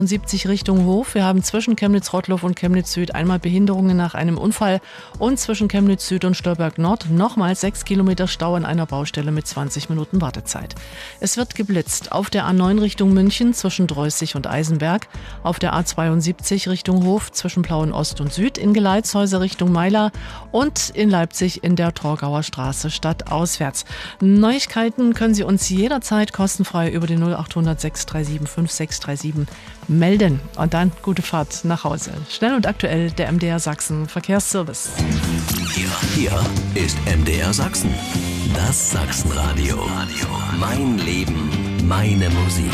70 Richtung Hof. Wir haben zwischen Chemnitz-Rottloff und Chemnitz Süd einmal Behinderungen nach einem Unfall und zwischen Chemnitz Süd und Stolberg Nord nochmals 6 Kilometer Stau an einer Baustelle mit 20 Minuten Wartezeit. Es wird geblitzt auf der A9 Richtung München zwischen Dreußig und Eisenberg, auf der A72 Richtung Hof zwischen Plauen Ost und Süd, in Geleitshäuser Richtung Meiler und in Leipzig in der Torgauer Straße stadtauswärts. Neuigkeiten können Sie uns jederzeit kostenfrei über die 0800 637 5637 melden. Und dann gute Fahrt nach Hause. Schnell und aktuell der MDR Sachsen Verkehrsservice. Hier ist MDR Sachsen. Das Sachsenradio. Mein Leben, meine Musik.